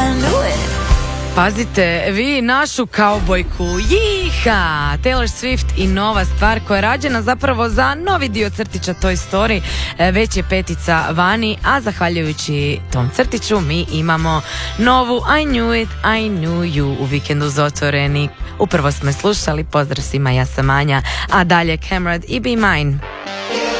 Pazite, vi našu kaubojku, jiha! Taylor Swift i nova stvar koja je rađena zapravo za novi dio crtića Toy Story, već je 5 vani, a zahvaljujući tom crtiću mi imamo novu I Knew It, I Knew You u vikendu za otvoreni. Upravo smo je slušali, pozdrav svima, ja sam Anja, a dalje Camrad i Be Mine.